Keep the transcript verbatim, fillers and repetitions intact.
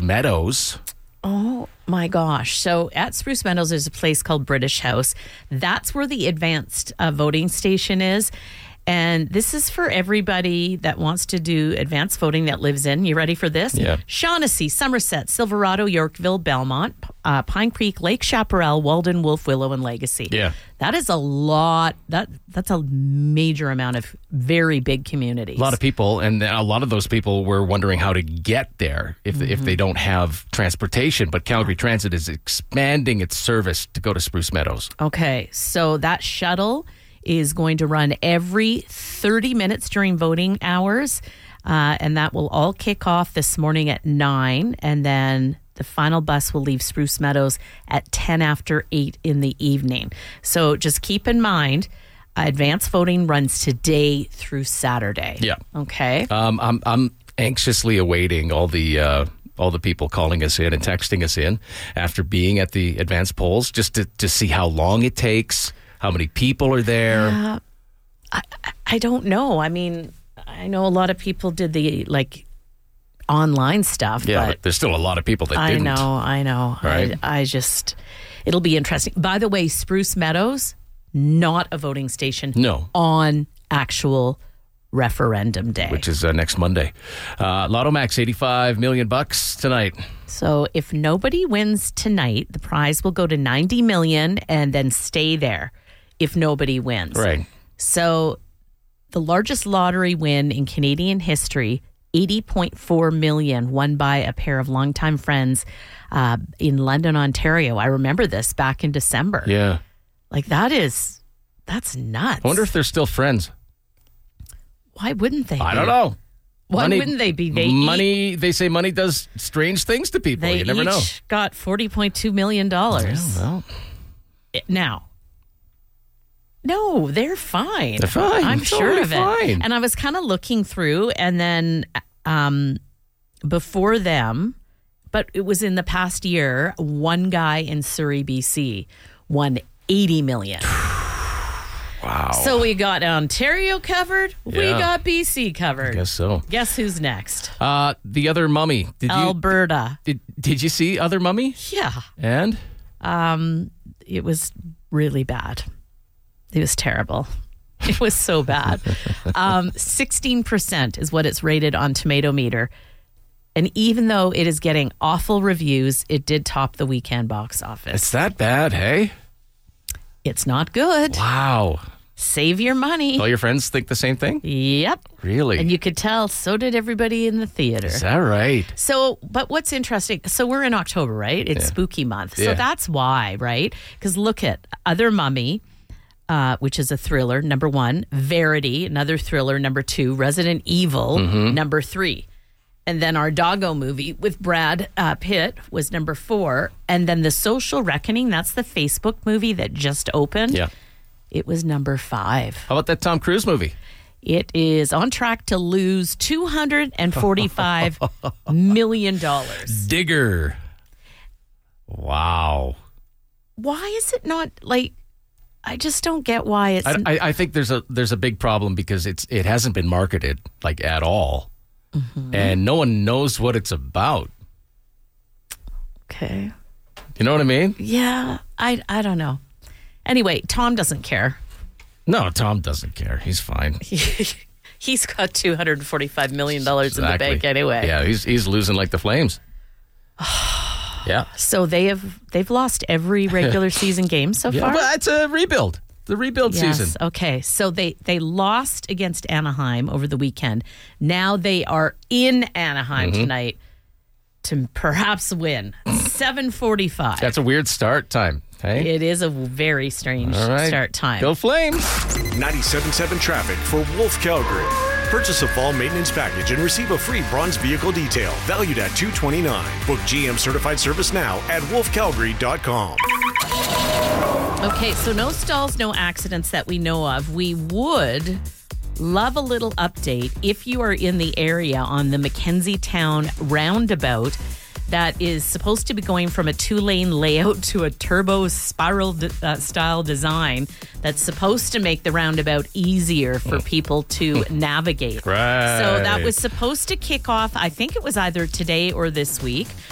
Meadows. Oh, my gosh. So at Spruce Meadows, there's a place called British House. That's where the advanced uh, voting station is. And this is for everybody that wants to do advanced voting that lives in. You ready for this? Yeah. Shaughnessy, Somerset, Silverado, Yorkville, Belmont, uh, Pine Creek, Lake Chaparral, Walden, Wolf Willow, and Legacy. Yeah. That is a lot. That That's a major amount of very big communities. A lot of people, and a lot of those people were wondering how to get there if mm-hmm. if they don't have transportation. But Calgary Transit is expanding its service to go to Spruce Meadows. Okay, so that shuttle is going to run every thirty minutes during voting hours, uh, and that will all kick off this morning at nine, and then the final bus will leave Spruce Meadows at ten after eight in the evening. So just keep in mind, uh, advanced voting runs today through Saturday. Yeah. Okay. Um, I'm I'm anxiously awaiting all the uh, all the people calling us in and texting us in after being at the advanced polls, just to, to see how long it takes. How many people are there? Uh, I, I don't know. I mean, I know a lot of people did the like online stuff. Yeah, but, but there's still a lot of people that I didn't. I know, I know. Right? I, I just, it'll be interesting. By the way, Spruce Meadows, not a voting station. No. On actual referendum day. Which is uh, next Monday. Uh, Lotto Max, eighty-five million bucks tonight. So if nobody wins tonight, the prize will go to ninety million and then stay there. If nobody wins. Right. So the largest lottery win in Canadian history, eighty point four million dollars, won by a pair of longtime friends uh, in London, Ontario. I remember this back in December. Yeah. Like that is, that's nuts. I wonder if they're still friends. Why wouldn't they I be? don't know. Why money, wouldn't they be? They money, each, they say money does strange things to people. They You never each know. got forty point two million dollars. Yeah, well. Now, no, they're fine. They're fine. I'm It's sure totally of it. fine. And I was kind of looking through, and then um, before them, but it was in the past year, one guy in Surrey, B C, won eighty million dollars. Wow. So we got Ontario covered. We Yeah. got B C covered. I guess so. Guess who's next? Uh, the other mummy. Did you Alberta. did, did you see Other Mummy? Yeah. And? Um, it was really bad. It was terrible. It was so bad. Um, sixteen percent is what it's rated on Tomato Meter. And even though it is getting awful reviews, it did top the weekend box office. It's that bad, hey? It's not good. Wow. Save your money. All your friends think the same thing? Yep. Really? And you could tell, so did everybody in the theater. Is that right? So, but what's interesting, so we're in October, right? It's Yeah. spooky month. So Yeah. that's why, right? Because look at Other Mummy, uh, which is a thriller, number one. Verity, another thriller, number two. Resident Evil, Mm-hmm. number three. And then our Doggo movie with Brad uh, Pitt was number four. And then The Social Reckoning, that's the Facebook movie that just opened. Yeah. It was number five. How about that Tom Cruise movie? It is on track to lose two hundred forty-five million dollars. Digger. Wow. Why is it not like, I just don't get why it's. I, I, I think there's a there's a big problem because it's it hasn't been marketed like at all, mm-hmm. and no one knows what it's about. Okay. You know what I mean? Yeah, I I don't know. Anyway, Tom doesn't care. No, Tom doesn't care. He's fine. He's got two hundred forty-five million dollars Exactly. in the bank anyway. Yeah, he's he's losing like the Flames. Yeah. So they have they've lost every regular season game so Yeah, far. but it's a rebuild. The rebuild Yes. season. Okay. So they they lost against Anaheim over the weekend. Now they are in Anaheim Mm-hmm. tonight to perhaps win. seven forty-five. That's a weird start time. Hey? It is a very strange All right. start time. Go Flames. ninety-seven point seven traffic for Wolf Calgary. Purchase a fall maintenance package and receive a free bronze vehicle detail valued at two hundred twenty-nine dollars. Book G M certified service now at wolf calgary dot com. Okay, so no stalls, no accidents that we know of. We would love a little update if you are in the area on the Mackenzie Town roundabout that is supposed to be going from a two-lane layout to a turbo spiral de- uh, style design that's supposed to make the roundabout easier for people to navigate. Right. So that was supposed to kick off, I think it was either today or this week.